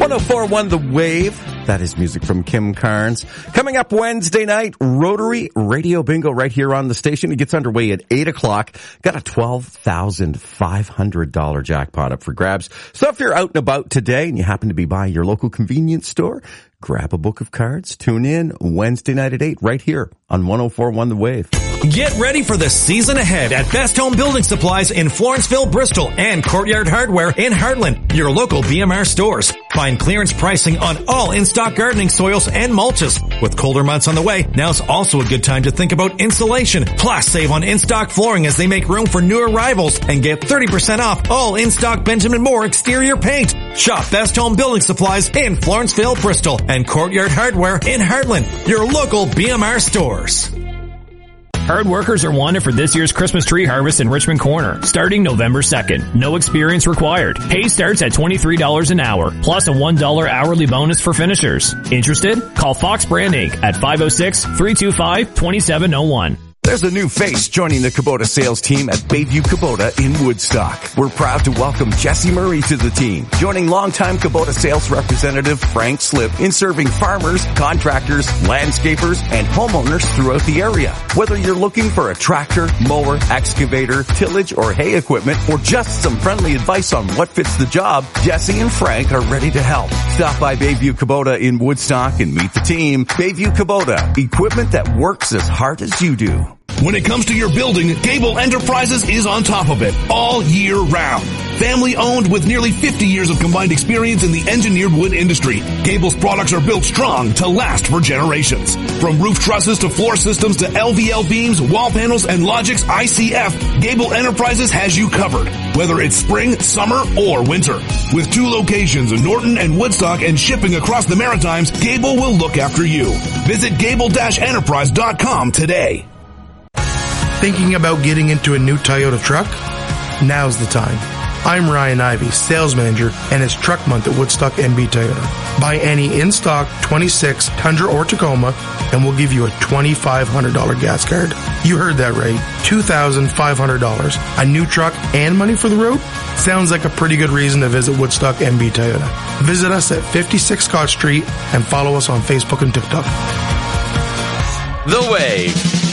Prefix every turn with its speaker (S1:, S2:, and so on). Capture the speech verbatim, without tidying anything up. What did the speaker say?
S1: one oh four point one The Wave. That is music from Kim Carnes. Coming up Wednesday night, Rotary Radio Bingo right here on the station. It gets underway at eight o'clock. Got a twelve thousand five hundred dollars jackpot up for grabs. So if you're out and about today and you happen to be by your local convenience store, grab a book of cards. Tune in Wednesday night at eight right here on one oh four point one The Wave.
S2: Get ready for the season ahead at Best Home Building Supplies in Florenceville, Bristol, and Courtyard Hardware in Heartland, your local B M R stores. Find clearance pricing on all in-stock gardening soils and mulches. With colder months on the way, now's also a good time to think about insulation. Plus, save on in-stock flooring as they make room for new arrivals and get thirty percent off all in-stock Benjamin Moore exterior paint. Shop Best Home Building Supplies in Florenceville, Bristol, and Courtyard Hardware in Heartland, your local B M R stores.
S3: Hard workers are wanted for this year's Christmas tree harvest in Richmond Corner, starting November second. No experience required. Pay starts at twenty-three dollars an hour, plus a one dollar hourly bonus for finishers. Interested? Call Fox Brand Incorporated at five oh six, three two five, two seven oh one.
S1: There's a new face joining the Kubota sales team at Bayview Kubota in Woodstock. We're proud to welcome Jesse Murray to the team, joining longtime Kubota sales representative Frank Slip in serving farmers, contractors, landscapers, and homeowners throughout the area. Whether you're looking for a tractor, mower, excavator, tillage, or hay equipment, or just some friendly advice on what fits the job, Jesse and Frank are ready to help. Stop by Bayview Kubota in Woodstock and meet the team. Bayview Kubota, equipment that works as hard as you do.
S4: When it comes to your building, Gable Enterprises is on top of it all year round. Family owned with nearly fifty years of combined experience in the engineered wood industry, Gable's products are built strong to last for generations. From roof trusses to floor systems to L V L beams, wall panels, and Logix I C F, Gable Enterprises has you covered, whether it's spring, summer, or winter. With two locations in Norton and Woodstock and shipping across the Maritimes, Gable will look after you. Visit gable dash enterprise dot com today.
S5: Thinking about getting into a new Toyota truck? Now's the time. I'm Ryan Ivey, sales manager, and it's Truck Month at Woodstock N B Toyota. Buy any in-stock twenty-six Tundra or Tacoma, and we'll give you a twenty-five hundred dollars gas card. You heard that right, two thousand five hundred dollars. A new truck and money for the road? Sounds like a pretty good reason to visit Woodstock N B Toyota. Visit us at fifty-six Scott Street and follow us on Facebook and TikTok.
S1: The Wave.